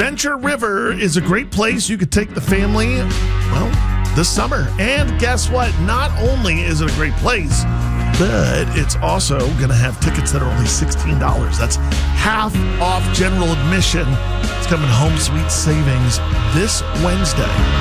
Venture River is a great place. You could take the family, this summer. And guess what? Not only is it a great place, but it's also going to have tickets that are only $16. That's half off general admission. It's coming Home Sweet Savings this Wednesday.